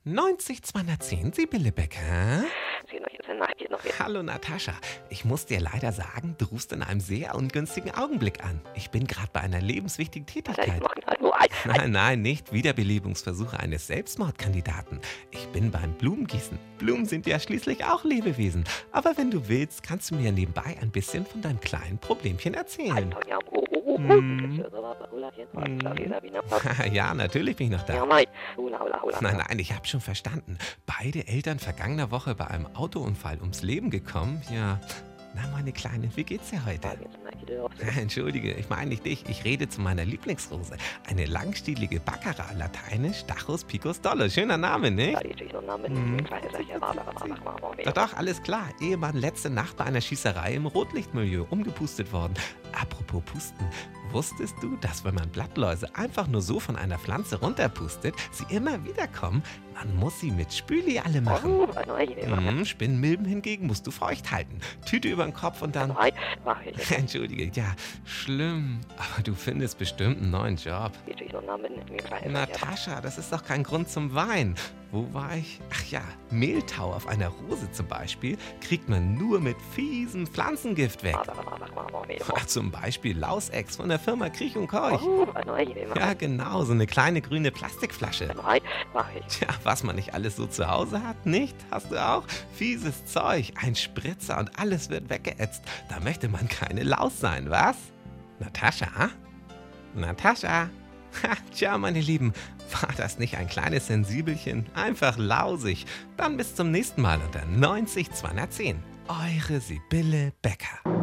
90 210, Sibylle Becker. Noch Hallo Natascha, ich muss dir leider sagen, du rufst in einem sehr ungünstigen Augenblick an. Ich bin gerade bei einer lebenswichtigen Tätigkeit. Nein, nicht Wiederbelebungsversuche eines Selbstmordkandidaten. Ich bin beim Blumengießen. Blumen sind ja schließlich auch Lebewesen. Aber wenn du willst, kannst du mir nebenbei ein bisschen von deinem kleinen Problemchen erzählen. Ja, natürlich bin ich noch da. Nein, ich habe schon verstanden. Beide Eltern vergangener Woche bei einem Autounfall ums Leben gekommen. Ja, na meine Kleine, wie geht's dir heute? Entschuldige, ich meine nicht dich. Ich rede zu meiner Lieblingsrose. Eine langstielige Baccara, lateinisch Stachus picus dolle. Schöner Name, nicht? Doch, alles klar. Ehemann letzte Nacht bei einer Schießerei im Rotlichtmilieu umgepustet worden. Apropos Pusten. Wusstest du, dass wenn man Blattläuse einfach nur so von einer Pflanze runterpustet, sie immer wieder kommen? Man muss sie mit Spüli alle machen. Spinnmilben hingegen musst du feucht halten. Tüte über den Kopf und dann... Entschuldige, ja, schlimm. Aber du findest bestimmt einen neuen Job. Natascha, das ist doch kein Grund zum Weinen. Wo war ich? Ach ja, Mehltau auf einer Rose zum Beispiel kriegt man nur mit fiesem Pflanzengift weg. Ach, zum Beispiel Lausex von der Firma Kriech und Keuch. Ja, genau, so eine kleine grüne Plastikflasche. Tja, was man nicht alles so zu Hause hat, nicht? Hast du auch? Fieses Zeug, ein Spritzer und alles wird weggeätzt. Da möchte man keine Laus sein, was? Natascha? Natascha? Ha, tja, meine Lieben, war das nicht ein kleines Sensibelchen? Einfach lausig. Dann bis zum nächsten Mal unter 90 210. Eure Sibylle Becker.